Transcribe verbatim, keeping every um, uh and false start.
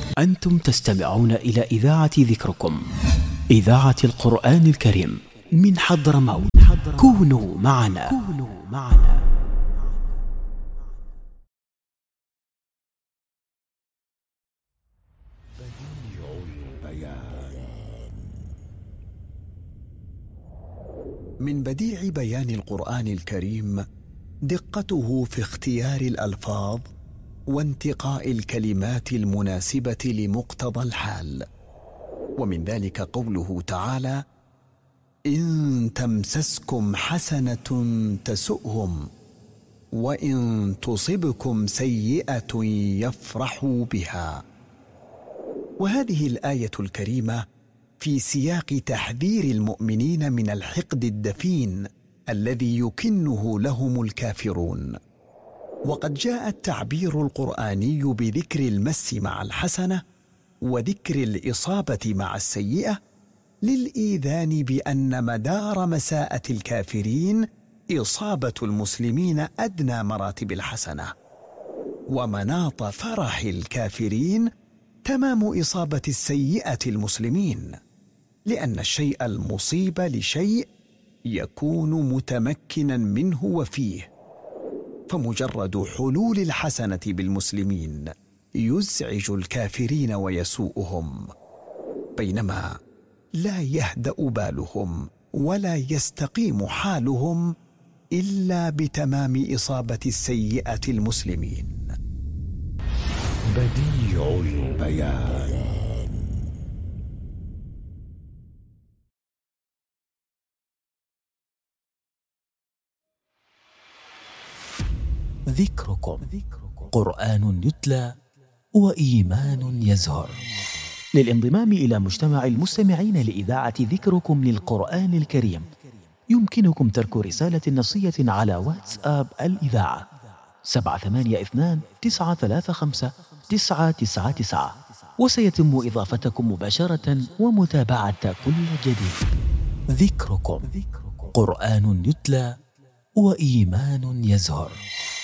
أنتم تستمعون إلى إذاعة ذكركم، إذاعة القرآن الكريم من حضرموت. كونوا معنا. كونوا معنا. من بديع بيان القرآن الكريم دقته في اختيار الألفاظ وانتقاء الكلمات المناسبة لمقتضى الحال. ومن ذلك قوله تعالى: إن تمسسكم حسنة تسؤهم وإن تصبكم سيئة يفرحوا بها. وهذه الآية الكريمة في سياق تحذير المؤمنين من الحقد الدفين الذي يكنه لهم الكافرون. وقد جاء التعبير القرآني بذكر المس مع الحسنة وذكر الإصابة مع السيئة للإيذان بأن مدار مساءة الكافرين إصابة المسلمين أدنى مراتب الحسنة، ومناط فرح الكافرين تمام إصابة السيئة المسلمين، لأن الشيء المصيب لشيء يكون متمكنا منه وفيه، فمجرد حلول الحسنة بالمسلمين يزعج الكافرين ويسوءهم، بينما لا يهدأ بالهم ولا يستقيم حالهم إلا بتمام إصابة السيئة المسلمين. بديع البيان. ذكركم، قرآن يتلى وإيمان يزهر. للانضمام إلى مجتمع المستمعين لإذاعة ذكركم للقرآن الكريم يمكنكم ترك رسالة نصية على واتساب الإذاعة سبعة ثمانية اثنان تسعة ثلاثة خمسة تسعة تسعة تسعة، وسيتم إضافتكم مباشرة ومتابعة كل جديد. ذكركم، قرآن يتلى وإيمان يزهر.